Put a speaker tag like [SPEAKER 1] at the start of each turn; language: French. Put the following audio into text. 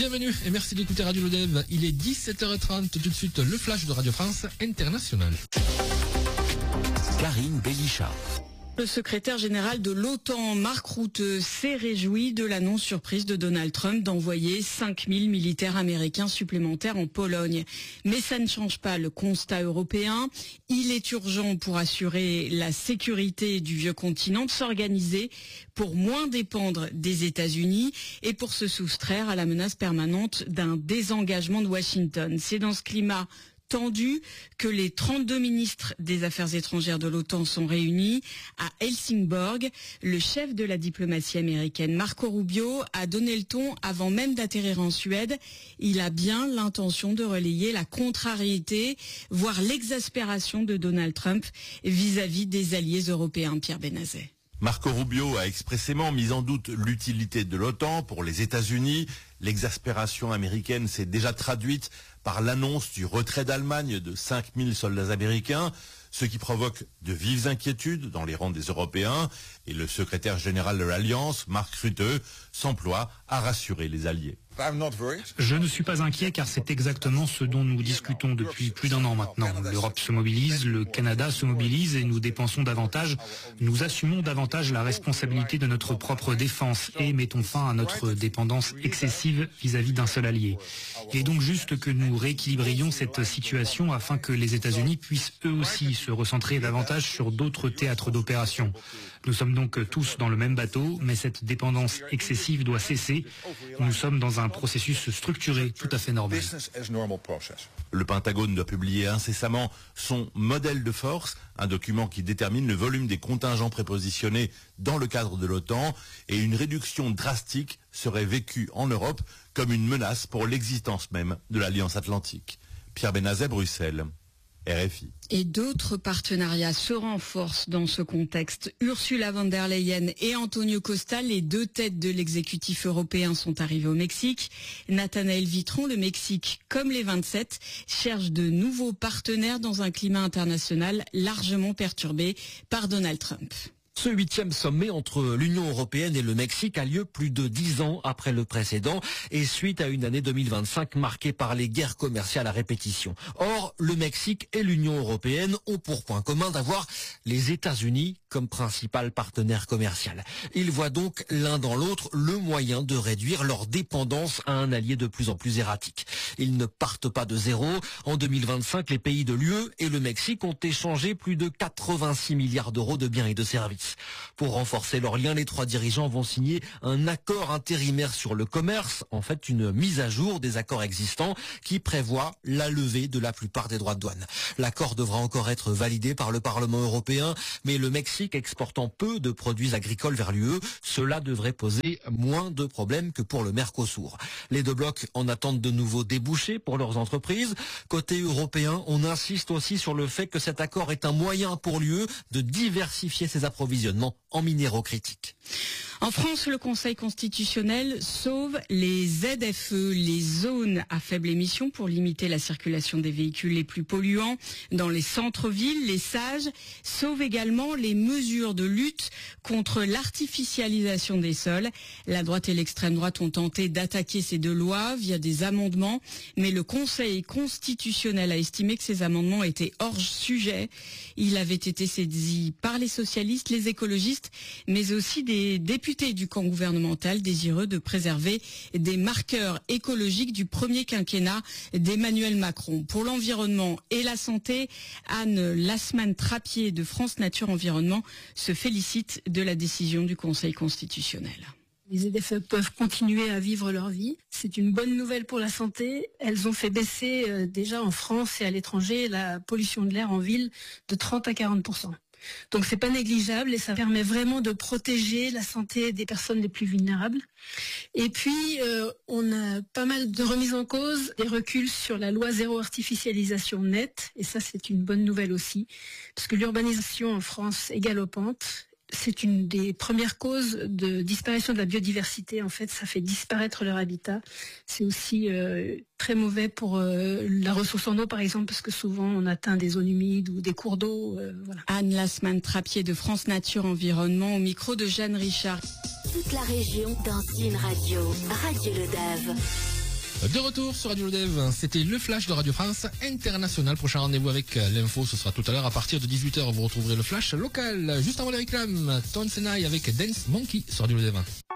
[SPEAKER 1] bienvenue et merci d'écouter Radio Lodève. Il est 17h30, tout de suite le flash de Radio France Internationale.
[SPEAKER 2] Karine Bélicha.
[SPEAKER 3] Le secrétaire général de l'OTAN, Mark Rutte, s'est réjoui de l'annonce surprise de Donald Trump d'envoyer 5000 militaires américains supplémentaires en Pologne. Mais ça ne change pas le constat européen. Il est urgent pour assurer la sécurité du vieux continent de s'organiser pour moins dépendre des États-Unis et pour se soustraire à la menace permanente d'un désengagement de Washington. C'est dans ce climat tendu que les 32 ministres des Affaires étrangères de l'OTAN sont réunis à Helsingborg. Le chef de la diplomatie américaine, Marco Rubio, a donné le ton avant même d'atterrir en Suède. Il a bien l'intention de relayer la contrariété, voire l'exaspération de Donald Trump vis-à-vis des alliés européens. Pierre Benazet.
[SPEAKER 4] Marco Rubio a expressément mis en doute l'utilité de l'OTAN pour les États-Unis. L'exaspération américaine s'est déjà traduite par l'annonce du retrait d'Allemagne de 5000 soldats américains, ce qui provoque de vives inquiétudes dans les rangs des Européens. Et le secrétaire général de l'Alliance, Mark Rutte, s'emploie à rassurer les alliés.
[SPEAKER 5] Je ne suis pas inquiet car c'est exactement ce dont nous discutons depuis plus d'un an maintenant. L'Europe se mobilise, le Canada se mobilise et nous dépensons davantage. Nous assumons davantage la responsabilité de notre propre défense et mettons fin à notre dépendance excessive vis-à-vis d'un seul allié. Il est donc juste que nous rééquilibrions cette situation afin que les États-Unis puissent eux aussi se recentrer davantage sur d'autres théâtres d'opération. Nous sommes donc tous dans le même bateau, mais cette dépendance excessive doit cesser. Nous sommes dans un processus structuré tout à fait normal.
[SPEAKER 4] Le Pentagone doit publier incessamment son modèle de force, un document qui détermine le volume des contingents prépositionnés dans le cadre de l'OTAN, et une réduction drastique serait vécue en Europe comme une menace pour l'existence même de l'Alliance Atlantique. Pierre Benazet, Bruxelles. RFI.
[SPEAKER 3] Et d'autres partenariats se renforcent dans ce contexte. Ursula von der Leyen et Antonio Costa, les deux têtes de l'exécutif européen, sont arrivés au Mexique. Nathanaël Vitron, le Mexique, comme les 27, cherche de nouveaux partenaires dans un climat international largement perturbé par Donald Trump.
[SPEAKER 2] Ce 8e sommet entre l'Union européenne et le Mexique a lieu plus de 10 ans après le précédent et suite à une année 2025 marquée par les guerres commerciales à répétition. Or, le Mexique et l'Union européenne ont pour point commun d'avoir les États-Unis comme principal partenaire commercial. Ils voient donc l'un dans l'autre le moyen de réduire leur dépendance à un allié de plus en plus erratique. Ils ne partent pas de zéro. En 2025, les pays de l'UE et le Mexique ont échangé plus de 86 milliards d'euros de biens et de services. Pour renforcer leurs liens, les trois dirigeants vont signer un accord intérimaire sur le commerce, en fait une mise à jour des accords existants qui prévoit la levée de la plupart des droits de douane. L'accord devra encore être validé par le Parlement européen, mais le Mexique exportant peu de produits agricoles vers l'UE, cela devrait poser moins de problèmes que pour le Mercosur. Les deux blocs en attendent de nouveaux débouchés pour leurs entreprises. Côté européen, on insiste aussi sur le fait que cet accord est un moyen pour l'UE de diversifier ses approvisionnements en minéraux critiques.
[SPEAKER 3] En France, le Conseil constitutionnel sauve les ZFE, les zones à faible émission, pour limiter la circulation des véhicules les plus polluants dans les centres-villes. Les sages sauvent également les mesures de lutte contre l'artificialisation des sols. La droite et l'extrême droite ont tenté d'attaquer ces deux lois via des amendements, mais le Conseil constitutionnel a estimé que ces amendements étaient hors sujet. Il avait été saisi par les socialistes, les écologistes, mais aussi des députés du camp gouvernemental désireux de préserver des marqueurs écologiques du premier quinquennat d'Emmanuel Macron. Pour l'environnement et la santé, Anne Lasman-Trappier de France Nature Environnement se félicite de la décision du Conseil constitutionnel.
[SPEAKER 6] Les ZFE peuvent continuer à vivre leur vie. C'est une bonne nouvelle pour la santé. Elles ont fait baisser déjà en France et à l'étranger la pollution de l'air en ville de 30 à 40%. Donc c'est pas négligeable et ça permet vraiment de protéger la santé des personnes les plus vulnérables. Et puis on a pas mal de remises en cause, des reculs sur la loi zéro artificialisation nette, et ça c'est une bonne nouvelle aussi, parce que l'urbanisation en France est galopante. C'est une des premières causes de disparition de la biodiversité. En fait, ça fait disparaître leur habitat. C'est aussi très mauvais pour la ressource en eau, par exemple, parce que souvent on atteint des zones humides ou des cours d'eau. Voilà.
[SPEAKER 3] Anne Lasman-Trappier de France Nature Environnement au micro de Jeanne Richard.
[SPEAKER 7] Toute la région dans une radio, Radio Lodève.
[SPEAKER 1] De retour sur Radio Dev, c'était le flash de Radio France International. Prochain rendez-vous avec l'info, ce sera tout à l'heure à partir de 18h. Vous retrouverez le flash local. Juste avant les réclames, Ton Senai avec Dance Monkey sur Radio Dev.